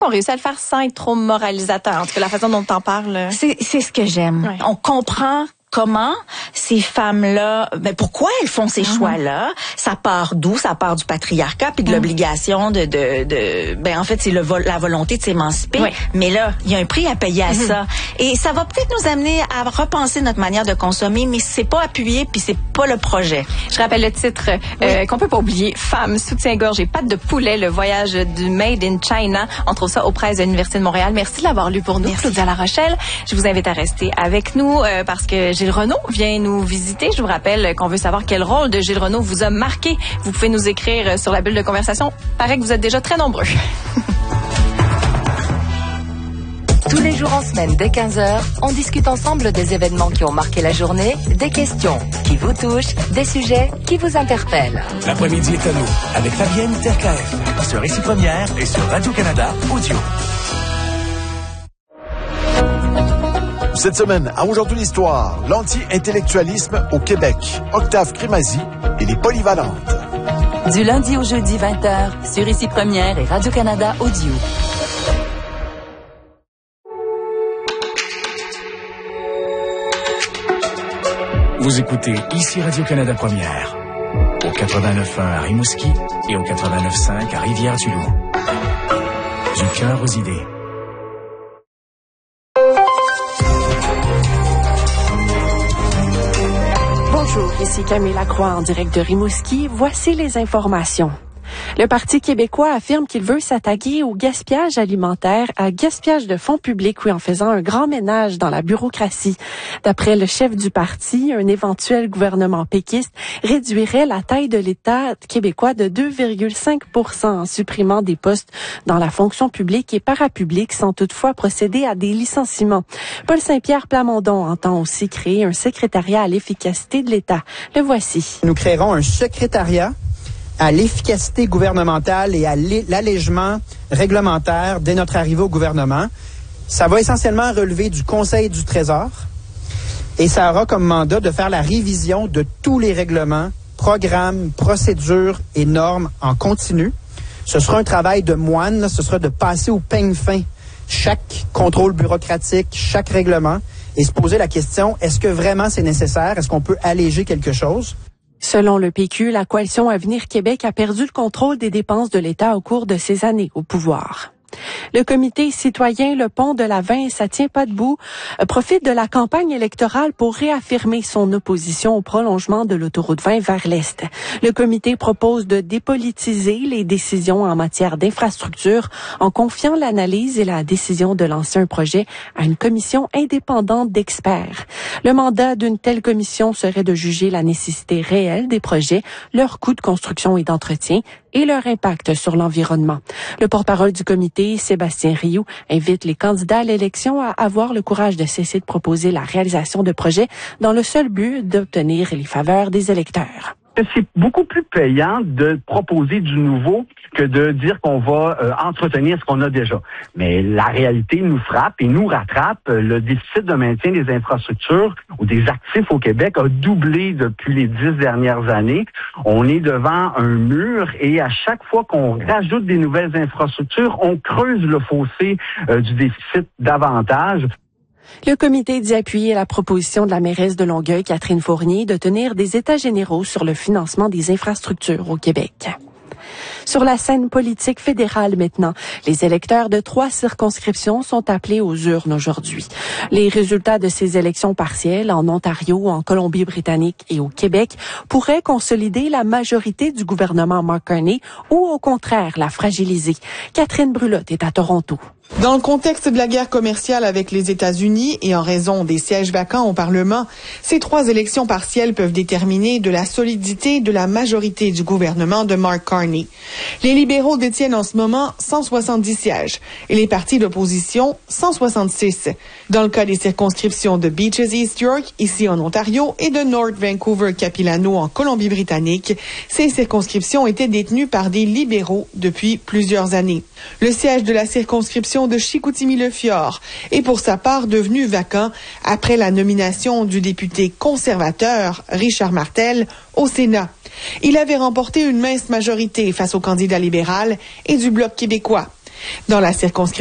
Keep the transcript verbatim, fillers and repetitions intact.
On réussit à le faire sans être trop moralisateur. En tout cas, la façon dont t'en parles. C'est, c'est ce que j'aime. Ouais. On comprend comment ces femmes-là, ben pourquoi elles font ces mm-hmm. choix-là. Ça part d'où? Ça part du patriarcat puis de mm. l'obligation de, de, de, ben en fait c'est le vol, la volonté de s'émanciper. Oui. Mais là, il y a un prix à payer à mm-hmm. ça. Et ça va peut-être nous amener à repenser notre manière de consommer, mais c'est pas appuyé puis c'est pas le projet. Je rappelle le titre euh, oui. qu'on peut pas oublier. Femmes, soutien-gorge et pâte de poulet, le voyage du Made in China. On trouve ça aux presses de l'Université de Montréal. Merci de l'avoir lu pour nous, Merci. Claudia La Rochelle. Je vous invite à rester avec nous euh, parce que Gilles Renaud vient nous visiter. Je vous rappelle qu'on veut savoir quel rôle de Gilles Renaud vous a marqué. Vous pouvez nous écrire sur la bulle de conversation. Paraît que vous êtes déjà très nombreux. Tous les jours en semaine, dès quinze heures, on discute ensemble des événements qui ont marqué la journée, des questions qui vous touchent, des sujets qui vous interpellent. L'après-midi est à nous, avec Fabienne Terkaef, sur Ici Première et sur Radio-Canada Audio. Cette semaine, à Aujourd'hui l'Histoire, l'anti-intellectualisme au Québec, Octave Crémazie et les Polyvalentes. Du lundi au jeudi vingt heures, sur Ici Première et Radio-Canada Audio. Vous écoutez Ici Radio-Canada Première, au quatre-vingt-neuf point un à Rimouski et au quatre-vingt-neuf point cinq à Rivière-du-Loup. Du cœur aux idées. Bonjour, ici Camille Lacroix en direct de Rimouski. Voici les informations. Le Parti québécois affirme qu'il veut s'attaquer au gaspillage alimentaire, à gaspillage de fonds publics, oui, en faisant un grand ménage dans la bureaucratie. D'après le chef du parti, un éventuel gouvernement péquiste réduirait la taille de l'État québécois de deux virgule cinq pour cent en supprimant des postes dans la fonction publique et parapublique sans toutefois procéder à des licenciements. Paul Saint-Pierre Plamondon entend aussi créer un secrétariat à l'efficacité de l'État. Le voici. Nous créerons un secrétariat à l'efficacité gouvernementale et à l'allègement réglementaire dès notre arrivée au gouvernement. Ça va essentiellement relever du Conseil du Trésor et ça aura comme mandat de faire la révision de tous les règlements, programmes, procédures et normes en continu. Ce sera un travail de moine, ce sera de passer au peigne fin chaque contrôle bureaucratique, chaque règlement et se poser la question, est-ce que vraiment c'est nécessaire? Est-ce qu'on peut alléger quelque chose? Selon le P Q, la coalition Avenir Québec a perdu le contrôle des dépenses de l'État au cours de ses années au pouvoir. Le comité citoyen Le Pont de la Vin, ça tient pas debout, profite de la campagne électorale pour réaffirmer son opposition au prolongement de l'autoroute vingt vers l'Est. Le comité propose de dépolitiser les décisions en matière d'infrastructure en confiant l'analyse et la décision de lancer un projet à une commission indépendante d'experts. Le mandat d'une telle commission serait de juger la nécessité réelle des projets, leur coût de construction et d'entretien et leur impact sur l'environnement. Le porte-parole du comité, Sébastien Rioux, invite les candidats à l'élection à avoir le courage de cesser de proposer la réalisation de projets dans le seul but d'obtenir les faveurs des électeurs. C'est beaucoup plus payant de proposer du nouveau que de dire qu'on va euh, entretenir ce qu'on a déjà. Mais la réalité nous frappe et nous rattrape. Le déficit de maintien des infrastructures ou des actifs au Québec a doublé depuis les dix dernières années. On est devant un mur et à chaque fois qu'on rajoute des nouvelles infrastructures, on creuse le fossé euh, du déficit davantage. Le comité dit appuyer la proposition de la mairesse de Longueuil, Catherine Fournier, de tenir des états généraux sur le financement des infrastructures au Québec. Sur la scène politique fédérale maintenant, les électeurs de trois circonscriptions sont appelés aux urnes aujourd'hui. Les résultats de ces élections partielles en Ontario, en Colombie-Britannique et au Québec pourraient consolider la majorité du gouvernement Mark Carney ou au contraire la fragiliser. Catherine Brulotte est à Toronto. Dans le contexte de la guerre commerciale avec les États-Unis et en raison des sièges vacants au Parlement, ces trois élections partielles peuvent déterminer de la solidité de la majorité du gouvernement de Mark Carney. Les libéraux détiennent en ce moment cent soixante-dix sièges et les partis d'opposition cent soixante-six. Dans le cas des circonscriptions de Beaches East York, ici en Ontario, et de North Vancouver-Capilano en Colombie-Britannique, ces circonscriptions étaient détenues par des libéraux depuis plusieurs années. Le siège de la circonscription de Chicoutimi-le-Fjord est pour sa part devenu vacant après la nomination du député conservateur Richard Martel au Sénat. Il avait remporté une mince majorité face au candidat libéral et du Bloc québécois. Dans la circonscription